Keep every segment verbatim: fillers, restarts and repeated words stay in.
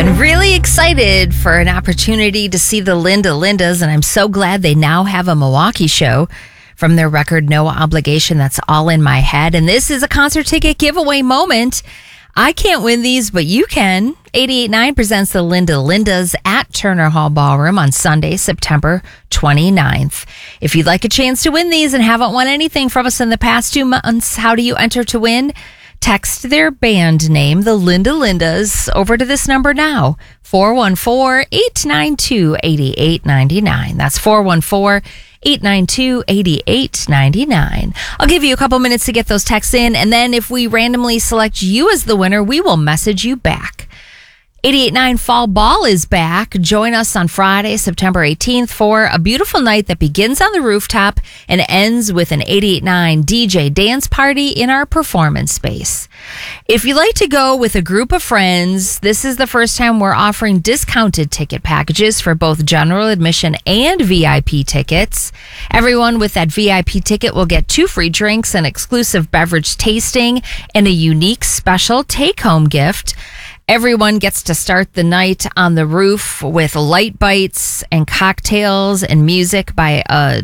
And really excited for an opportunity to see the Linda Lindas, and I'm so glad they now have a Milwaukee show from their record No Obligation. That's All in My Head. And this is a concert ticket giveaway moment. I can't win these, but you can. eighty-eight point nine presents the Linda Lindas at Turner Hall Ballroom on Sunday, September twenty-ninth. If you'd like a chance to win these and haven't won anything from us in the past two months, how do you enter to win? Text their band name, the Linda Lindas, over to this number now, four one four, eight nine two, eight eight nine nine. That's four one four, eight nine two, eight eight nine nine. I'll give you a couple minutes to get those texts in, and then if we randomly select you as the winner, we will message you back. eighty-eight point nine Fall Ball is back. Join us on Friday, September eighteenth for a beautiful night that begins on the rooftop and ends with an eighty-eight point nine D J dance party in our performance space. If you like to go with a group of friends, this is the first time we're offering discounted ticket packages for both general admission and V I P tickets. Everyone with that V I P ticket will get two free drinks, an exclusive beverage tasting, and a unique special take-home gift. Everyone gets to start the night on the roof with light bites and cocktails and music by a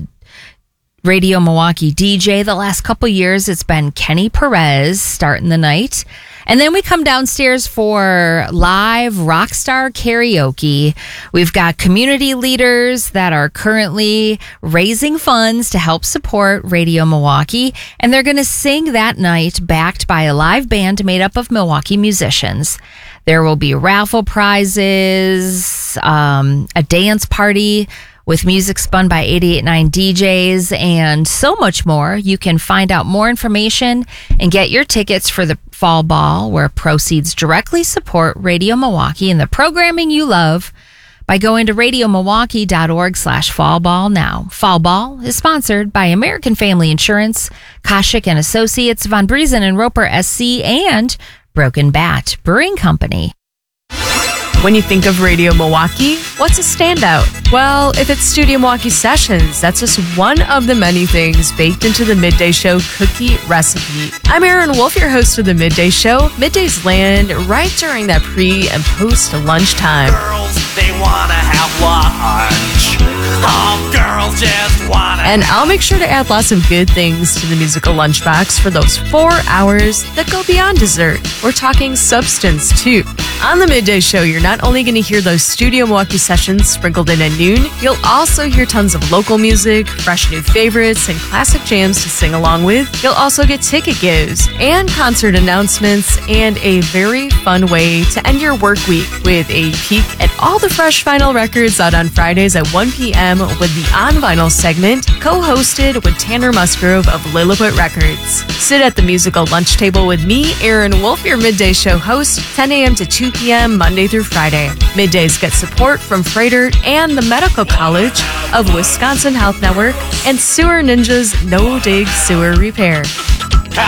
Radio Milwaukee D J. The last couple years, it's been Kenny Perez starting the night. And then we come downstairs for live rockstar karaoke. We've got community leaders that are currently raising funds to help support Radio Milwaukee. And they're going to sing that night backed by a live band made up of Milwaukee musicians. There will be raffle prizes, um, a dance party with music spun by eighty-eight point nine D Js, and so much more. You can find out more information and get your tickets for the Fall Ball, where proceeds directly support Radio Milwaukee and the programming you love, by going to radiomilwaukee.org slash fallball now. Fall Ball is sponsored by American Family Insurance, Koshik and Associates, Von Briesen and Roper S C, and Broken Bat Brewing Company. When you think of Radio Milwaukee, what's a standout? Well, if it's Studio Milwaukee Sessions, that's just one of the many things baked into the Midday Show cookie recipe. I'm Aaron Wolf, your host of the Midday Show. Middays land right during that pre- and post-lunch time. Girls, they wanna have lunch. All girls just wanna. And I'll make sure to add lots of good things to the musical lunchbox for those four hours that go beyond dessert. We're talking substance, too. On the Midday Show, you're not only going to hear those Studio Milwaukee Sessions sprinkled in at noon, you'll also hear tons of local music, fresh new favorites, and classic jams to sing along with. You'll also get ticket gives and concert announcements, and a very fun way to end your work week with a peek at all the fresh vinyl records out on Fridays at one p.m. with the On Vinyl segment, co-hosted with Tanner Musgrove of Lilliput Records. Sit at the musical lunch table with me, Aaron Wolf, your Midday Show host, ten a.m. to two p.m. Monday through Friday. Middays get support from Freighter and the Medical College of Wisconsin Health Network and Sewer Ninjas No Dig Sewer Repair.